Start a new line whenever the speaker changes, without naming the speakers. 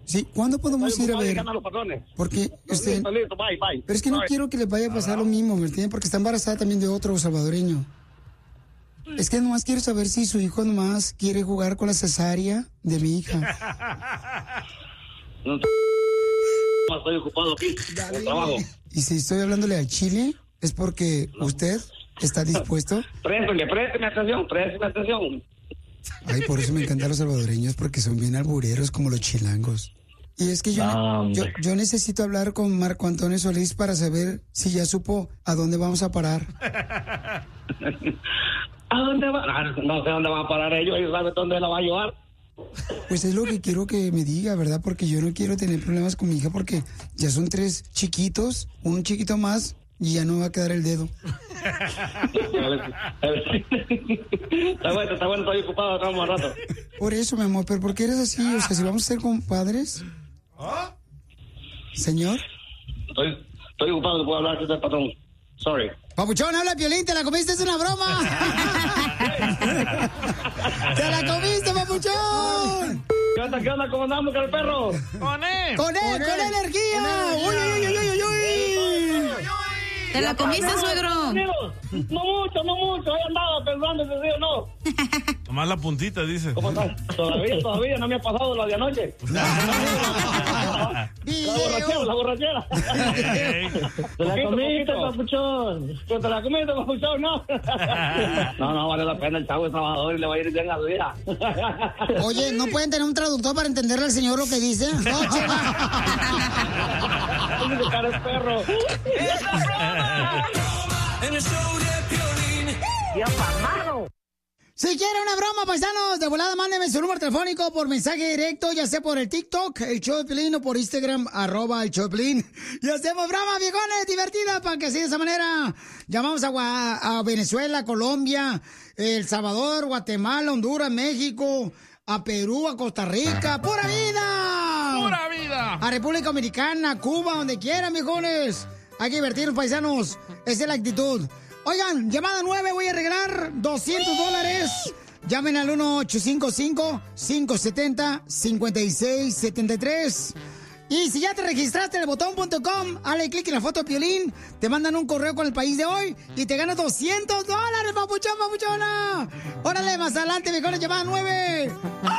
Sí, ¿cuándo podemos ir a ver? Porque
Bye.
Pero es que no quiero que le vaya a pasar lo mismo, ¿me entiendes? Porque está embarazada también de otro salvadoreño. Es que nomás quiero saber si su hijo nomás quiere jugar con la cesárea de mi hija.
No, estoy ocupado aquí, con trabajo.
Y si estoy hablándole al Chile, es porque usted está dispuesto.
Présteme atención.
Ay, por eso me encantan los salvadoreños, porque son bien albureros como los chilangos. Y es que yo necesito hablar con Marco Antonio Solís para saber si ya supo a dónde vamos a parar.
¿A dónde va? No sé dónde van a parar ellos saben dónde la va a llevar.
Pues es lo que quiero que me diga, ¿verdad? Porque yo no quiero tener problemas con mi hija porque ya son 3 chiquitos, un chiquito más y ya no va a quedar el dedo.
Está bueno, estoy ocupado, estamos al rato.
Por eso, mi amor, pero ¿por qué eres así? O sea, si vamos a ser compadres. Señor.
Estoy ocupado, no puedo hablar con el patrón. Sorry.
Papuchón, habla Piolín, te la comiste, es una broma. ¡Te la comiste, papuchón!
¿Qué onda? ¿Cómo andamos con el perro?
¡Con él!
¡Con energía! ¡Uy!
¿Te la comiste, suegro?
No mucho. Ahí andaba pensando si sí o no.
Nomás la puntita, dice.
¿Cómo estás? Todavía no me ha pasado lo de anoche. La borrachera. ¿Te la comiste, papuchón? ¿Te la comiste, papuchón? No, vale la pena. El chavo es trabajador y le va a ir bien a la vida.
Oye, ¿no pueden tener un traductor para entenderle al señor lo que dice? No,
¡Es perro!
En el show de Piolín.
¡Dios amado!
Si quiere una broma, paisanos, de volada, mándeme su número telefónico por mensaje directo, ya sea por el TikTok, el show de Piolín, o por Instagram, @el show de Piolín. Y hacemos bromas, viejones, divertidas, para que así de esa manera llamamos a Venezuela, Colombia, El Salvador, Guatemala, Honduras, México, a Perú, a Costa Rica. ¡Pura vida!
¡Pura vida!
A República Dominicana, Cuba, donde quieran, viejones. Hay que divertirnos, paisanos. Esa es la actitud. Oigan, llamada 9, voy a regalar $200. Llamen al 1-855-570-5673. Y si ya te registraste en el botón.com, dale clic en la foto de Piolín, te mandan un correo con el país de hoy y te ganas $200, papuchona. Órale, más adelante, mejor llamada 9.